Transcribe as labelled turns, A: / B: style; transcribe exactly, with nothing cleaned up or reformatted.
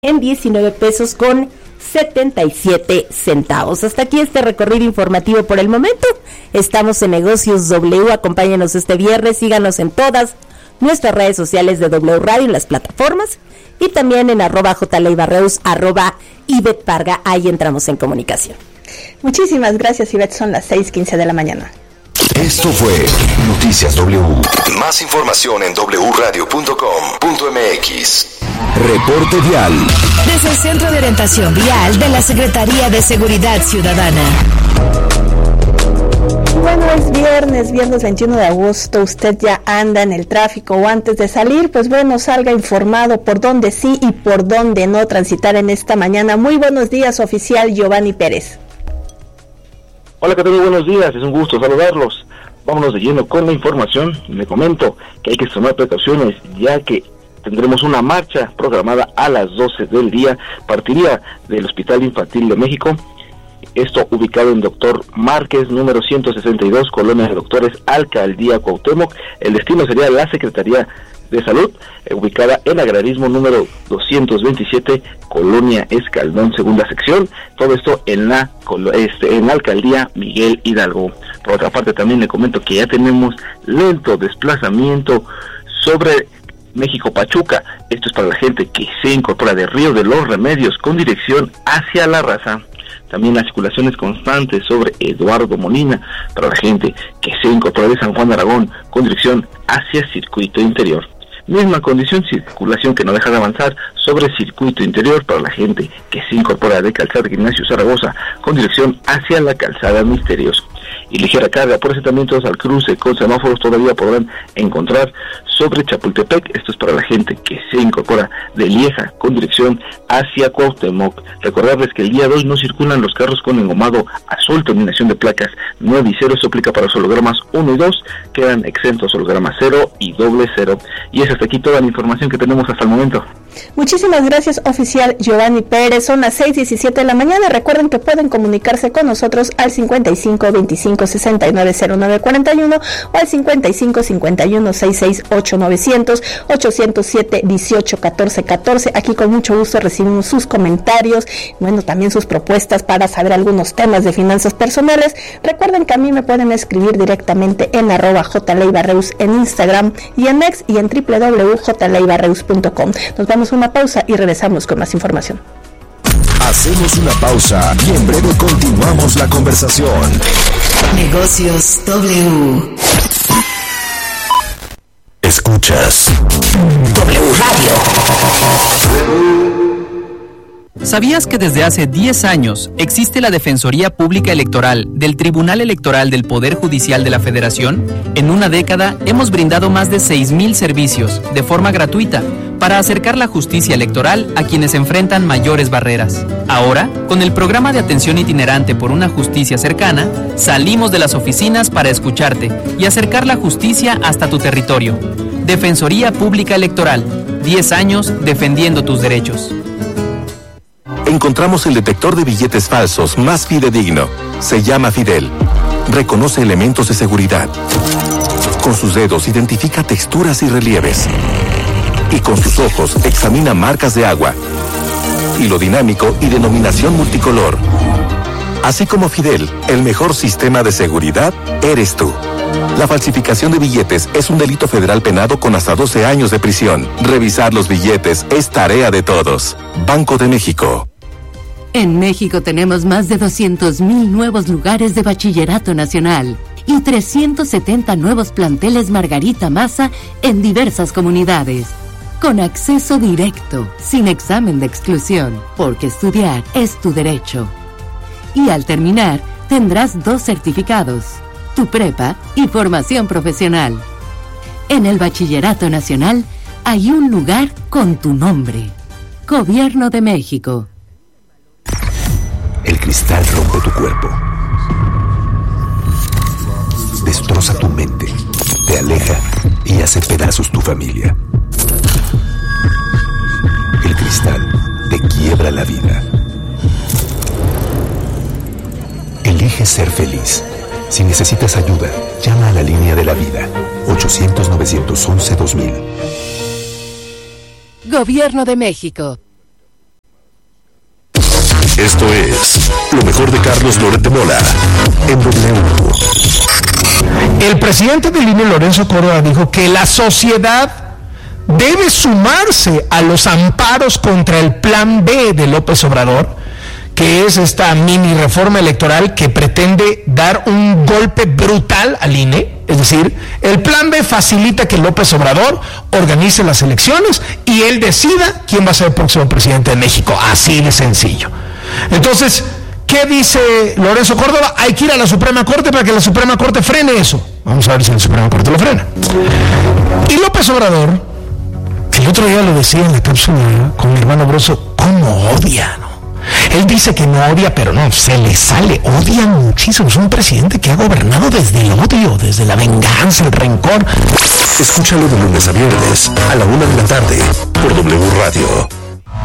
A: en diecinueve pesos con setenta y siete centavos. Hasta aquí este recorrido informativo por el momento. Estamos en Negocios W. Acompáñenos este viernes, síganos en todas nuestras redes sociales de W Radio, en las plataformas, y también en arroba jleibarreus, arroba Ivette Parga. Ahí entramos en comunicación.
B: Muchísimas gracias, Ivette. Son las seis quince de la mañana.
C: Esto fue Noticias W. Más información en doble u radio punto com punto eme equis. Reporte vial.
D: Desde el Centro de Orientación Vial de la Secretaría de Seguridad Ciudadana.
B: Bueno, es viernes, viernes veintiuno de agosto. Usted ya anda en el tráfico o antes de salir, pues bueno, salga informado por dónde sí y por dónde no transitar en esta mañana. Muy buenos días, oficial Giovanni Pérez.
E: Hola, ¿qué tal? Buenos días, es un gusto saludarlos. Vámonos de lleno con la información. Le comento que hay que tomar precauciones, ya que tendremos una marcha programada a las doce del día. Partiría del Hospital Infantil de México, esto ubicado en Doctor Márquez, número ciento sesenta y dos, Colonia de Doctores, Alcaldía Cuauhtémoc. El destino sería la Secretaría de Salud, eh, ubicada en Agrarismo número doscientos veintisiete, Colonia Escaldón, segunda sección. Todo esto en la este, en la Alcaldía Miguel Hidalgo. Por otra parte, también le comento que ya tenemos lento desplazamiento sobre México Pachuca. Esto es para la gente que se incorpora de Río de los Remedios con dirección hacia La Raza. También la circulación es constante sobre Eduardo Molina para la gente que se incorpora de San Juan de Aragón con dirección hacia Circuito Interior. Misma condición, circulación que no deja de avanzar sobre Circuito Interior para la gente que se incorpora de Calzada Ignacio Zaragoza con dirección hacia la Calzada Misterios. Y ligera carga por asentamientos al cruce con semáforos todavía podrán encontrar sobre Chapultepec. Esto es para la gente que se incorpora de Lieja con dirección hacia Cuauhtémoc. Recordarles que el día de hoy no circulan los carros con engomado azul, terminación de placas nueve y cero. Esto aplica para los hologramas uno y dos, quedan exentos hologramas cero y doble cero. Y es hasta aquí toda la información que tenemos hasta el momento.
B: Muchísimas gracias, oficial Giovanni Pérez. Son las seis diecisiete de la mañana. Recuerden que pueden comunicarse con nosotros al cincuenta y cinco veinticinco sesenta y nueve cero nueve cuarenta y uno o al cincuenta y cinco cincuenta y uno sesenta y seis ocho novecientos, ochocientos siete dieciocho catorce catorce. Aquí con mucho gusto recibimos sus comentarios, bueno, también sus propuestas para saber algunos temas de finanzas personales. Recuerden que a mí me pueden escribir directamente en arroba jleibarreus en Instagram y en X y en doble u doble u doble u punto jleibarreus punto com. Nos vamos a una pausa y regresamos con más información.
C: Hacemos una pausa y en breve continuamos la conversación.
D: Negocios W.
C: Escuchas W Radio.
F: ¿Sabías que desde hace diez años existe la Defensoría Pública Electoral del Tribunal Electoral del Poder Judicial de la Federación? En una década hemos brindado más de seis mil servicios de forma gratuita para acercar la justicia electoral a quienes enfrentan mayores barreras. Ahora, con el programa de atención itinerante por una justicia cercana, salimos de las oficinas para escucharte y acercar la justicia hasta tu territorio. Defensoría Pública Electoral, diez años defendiendo tus derechos.
G: Encontramos el detector de billetes falsos más fidedigno. Se llama Fidel. Reconoce elementos de seguridad. Con sus dedos identifica texturas y relieves. Y con sus ojos examina marcas de agua, hilo dinámico y denominación multicolor. Así como Fidel, el mejor sistema de seguridad eres tú. La falsificación de billetes es un delito federal penado con hasta doce años de prisión. Revisar los billetes es tarea de todos. Banco de México.
H: En México tenemos más de doscientos mil nuevos lugares de bachillerato nacional y trescientos setenta nuevos planteles Margarita Maza en diversas comunidades. Con acceso directo, sin examen de exclusión, porque estudiar es tu derecho. Y al terminar, tendrás dos certificados, tu prepa y formación profesional. En el Bachillerato Nacional hay un lugar con tu nombre. Gobierno de México.
C: El cristal rompe tu cuerpo. Destroza tu mente, te aleja y hace pedazos tu familia. El cristal te quiebra la vida. Elige ser feliz. Si necesitas ayuda, llama a la línea de la vida. ochocientos nueve once dos mil.
H: Gobierno de México.
C: Esto es lo mejor de Carlos Loret de Mola en W.
I: El presidente del I N E, Lorenzo Córdoba, dijo que la sociedad debe sumarse a los amparos contra el Plan B de López Obrador, que es esta mini reforma electoral que pretende dar un golpe brutal al I N E. Es decir, el Plan B facilita que López Obrador organice las elecciones y él decida quién va a ser el próximo presidente de México. Así de sencillo. Entonces, ¿qué dice Lorenzo Córdoba? Hay que ir a la Suprema Corte para que la Suprema Corte frene eso. Vamos a ver si la Suprema Corte lo frena. Y López Obrador, que el otro día lo decía en la cápsula con mi hermano Broso, ¿cómo odia, no? Él dice que no odia, pero no, se le sale, odia muchísimo. Es un presidente que ha gobernado desde el odio, desde la venganza, el rencor.
C: Escúchalo de lunes a viernes a la una de la tarde por W Radio.